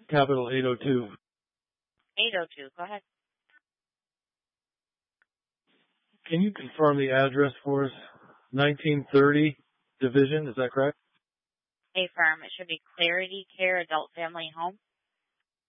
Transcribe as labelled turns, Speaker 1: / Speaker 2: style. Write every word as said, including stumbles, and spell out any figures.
Speaker 1: Capital eight oh two.
Speaker 2: eight oh two, go ahead.
Speaker 1: Can you confirm the address for us? nineteen thirty Division, is that correct?
Speaker 2: Affirm. It should be Clarity Care Adult Family Home.